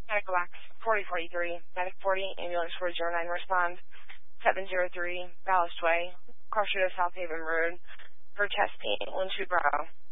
Medical box 4043, Medic 40, ambulance 409, respond 703, Ballast Way, Crossroads, South Haven Road, for chest pain, 12 Bravo.